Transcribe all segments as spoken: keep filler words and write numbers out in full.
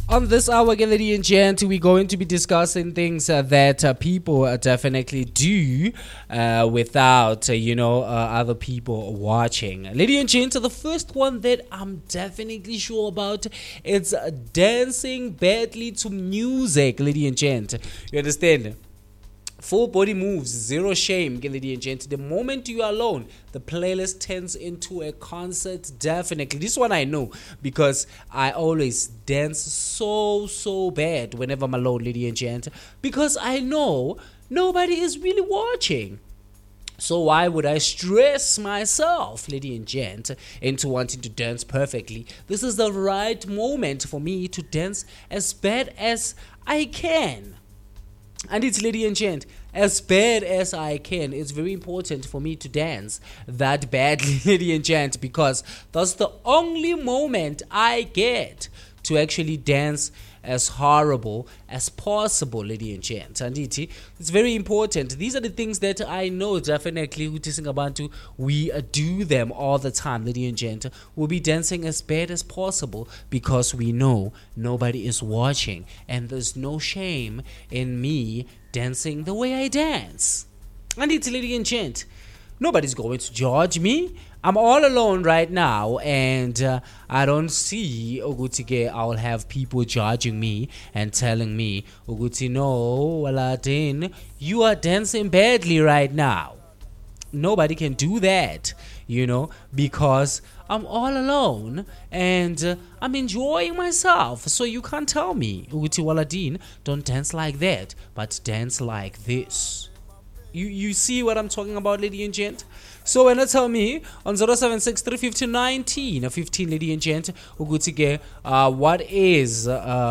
On this hour, ladies and gent, we're going to be discussing things uh, that uh, people uh, definitely do uh, without, uh, you know, uh, other people watching. Ladies and gent, the first one that I'm definitely sure about is uh, dancing badly to music, ladies and gent. You understand? Full body moves, zero shame, ladies and gent. The moment you are alone, the playlist turns into a concert, definitely. This one I know because I always dance so, so bad whenever I'm alone, ladies and gent, because I know nobody is really watching. So why would I stress myself, lady and gent, into wanting to dance perfectly? This is the right moment for me to dance as bad as I can. And it's, lady and gent, as bad as I can. It's very important for me to dance that badly, lady and gent, because that's the only moment I get to actually dance as horrible as possible, lady and gent. And it, it's very important. These are the things that I know definitely Abantu, we uh, do them all the time, lady and gent. We'll be dancing as bad as possible because we know nobody is watching, and there's no shame in me dancing the way I dance. And it's, lady and gent, nobody's going to judge me. I'm all alone right now, and uh, I don't see Ogutige. I'll have people judging me and telling me, Oguti, no, Waladin, you are dancing badly right now. Nobody can do that, you know, because I'm all alone and uh, I'm enjoying myself. So you can't tell me, Uguti Waladin, don't dance like that, but dance like this. You you see what I'm talking about, lady and gent? So when you tell me on zero seven six three five zero one nine one five, lady and gent, Uguti, uh, what is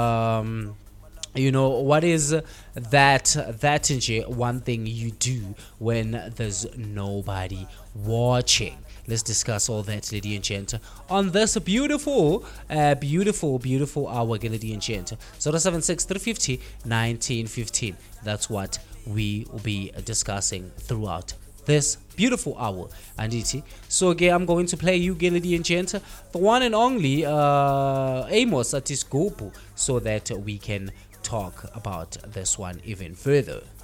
um you know, what is that that one thing you do when there's nobody watching? Let's discuss all that, lady and gent, on this beautiful, uh, beautiful, beautiful hour, lady and gent. zero seven six three five zero one nine one five. That's what we will be discussing throughout this beautiful hour. And it, so again, I'm going to play you, lady and gent, the one and only uh, Amos Atisgopu, so that we can talk about this one even further.